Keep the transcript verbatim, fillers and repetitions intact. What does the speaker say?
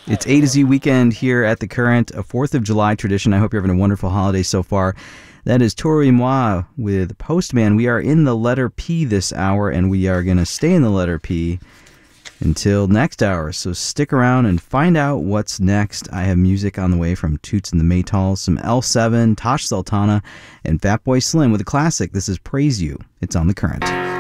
It's A to Z weekend here at The Current, a fourth of July tradition. I hope you're having a wonderful holiday so far. That is Tori Moi with Postman. We are in the letter P this hour, and we are going to stay in the letter P until next hour. So stick around and find out what's next. I have music on the way from Toots and the Maytals, some L seven, Tosh Sultana, and Fatboy Slim with a classic. This is Praise You. It's on The Current.